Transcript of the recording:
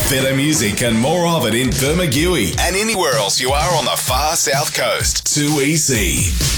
Better music and more of it in Bermagui and anywhere else you are on the far south coast. 2EC.